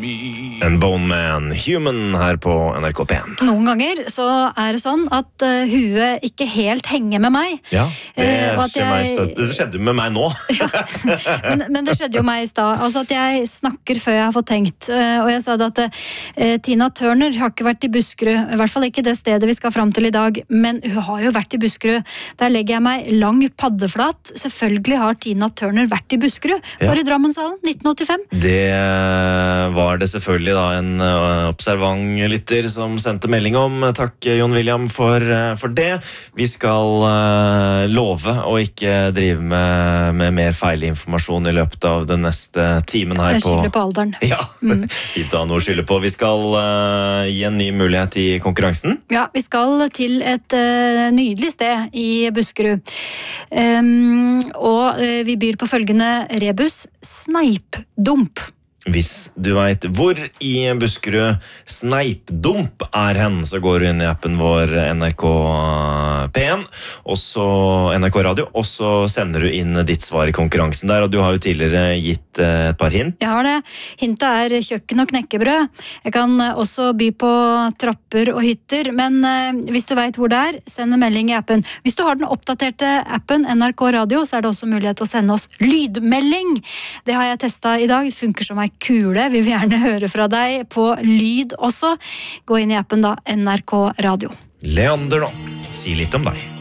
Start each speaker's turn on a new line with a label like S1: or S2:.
S1: En Bone Man, Human her på NRK P1.
S2: Noen ganger så det sånn at huet ikke helt henger med meg.
S1: Ja, det skjedde med meg nå.
S2: Ja, men det skjedde jo meg i stad. Altså at jeg snakker før jeg har fått tenkt. Og jeg sa det at Tina Turner har ikke vært i Buskerud, i hvert fall ikke det stedet vi skal fram til i dag, men hun har jo vært i Buskerud. Der legger jeg meg lang paddeflat. Selvfølgelig har Tina Turner vært i Buskerud. Var i Drammenshallen 1985.
S1: Det var det selvfølgelig da en observant lytter som sendte melding om. Takk Jon William for det. Vi skal love å ikke drive med mer feilinformasjon i løpet av den neste timen her på...
S2: Jeg skylder på alderen.
S1: Ja, fint å ha noe å skylde på. Vi skal gi en ny mulighet i konkurransen.
S2: Ja, vi skal til et nydelig sted i Buskerud. Og vi byr på følgende rebus, sneipdump.
S1: Hvis du vet hvor i Buskerud sneipdump hen, så går du inn i appen vår NRK P1, og så NRK Radio, og så sender du inn ditt svar i konkurransen der, og du har jo tidligere gitt et par hint.
S2: Jeg har det. Hintet kjøkken og knekkebrød. Jeg kan også by på trapper og hytter, men hvis du vet hvor det send en melding i appen. Hvis du har den oppdaterte appen NRK Radio, så det også mulighet til å sende oss lydmelding. Det har jeg testet i dag. Det funker som ei kule. Vi vil gjerne høre fra deg på lyd også. Gå inn i appen da, NRK Radio.
S1: Leander nå, si litt om deg.